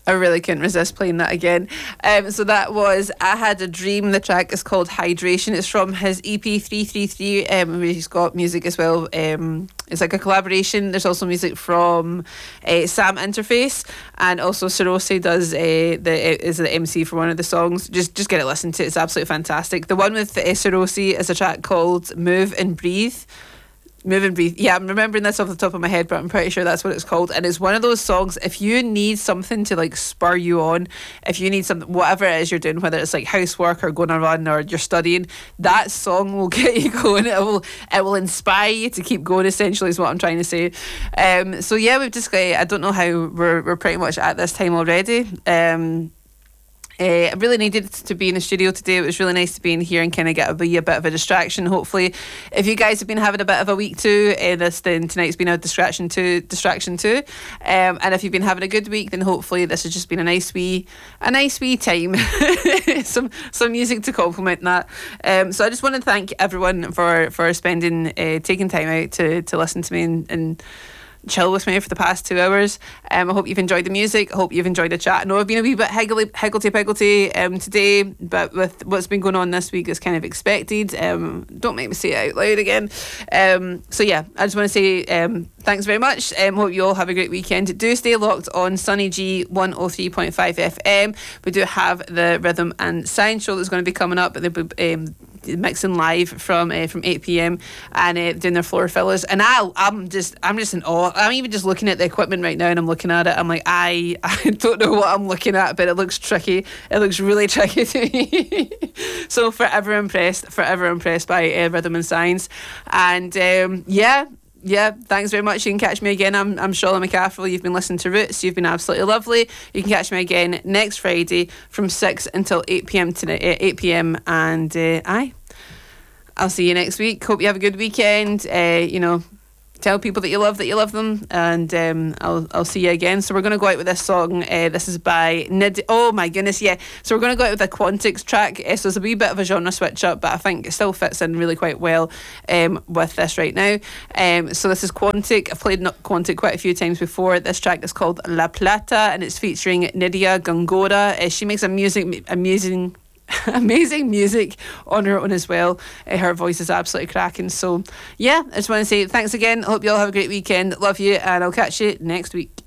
I really couldn't resist playing that again. So that was I Had a Dream. The track is called Hydration. It's from his EP 333. Where he's got music as well. It's like a collaboration. There's also music from Sam Interface, and also Sarosi does is the MC for one of the songs. Just get it listened to. It's absolutely fantastic. The one with Sarosi is a track called Move and Breathe. Move and Breathe. Yeah, I'm remembering this off the top of my head, but I'm pretty sure that's what it's called. And it's one of those songs, if you need something to like spur you on, if you need something, whatever it is you're doing, whether it's like housework or going on a run or you're studying, that song will get you going. It will inspire you to keep going, essentially, is what I'm trying to say. So yeah, we've just got, I don't know how we're pretty much at this time already. I really needed to be in the studio today. It was really nice to be in here and kind of get a bit of a distraction. Hopefully, if you guys have been having a bit of a week too, then tonight's been a distraction too. And if you've been having a good week, then hopefully this has just been a nice wee time. some music to complement that. So I just want to thank everyone for taking time out to listen to me and chill with me for the past 2 hours. I hope you've enjoyed the music. I hope you've enjoyed the chat. I know I've been a wee bit higgledy-piggledy today, but with what's been going on this week is kind of expected. Don't make me say it out loud again. So yeah, I just want to say thanks very much. Hope you all have a great weekend. Do stay locked on Sunny G 103.5 FM. We do have the Rhythm and Science show that's going to be coming up. They'll be mixing live from 8 p.m. and doing their floor fillers, and I'm just in awe. I'm even just looking at the equipment right now, and I'm looking at it. I'm like, I don't know what I'm looking at, but it looks tricky. It looks really tricky to me. So forever impressed by Rhythm and Science, and yeah, thanks very much. You can catch me again. I'm Charlotte McCaffrey. You've been listening to Roots. You've been absolutely lovely. You can catch me again next Friday from 6 until 8 p.m. tonight. 8 p.m. and I'll see you next week. Hope you have a good weekend. Tell people that you love them, and I'll see you again. So we're going to go out with this song. This is by oh my goodness, yeah. So we're going to go out with a Quantix track. So it's a wee bit of a genre switch up, but I think it still fits in really quite well with this right now. So this is Quantic. I've played Quantic quite a few times before. This track is called La Plata, and it's featuring Nidia Gongora. She makes amazing music on her own as well. Her voice is absolutely cracking. So yeah, I just want to say thanks again. I hope you all have a great weekend. Love you, and I'll catch you next week.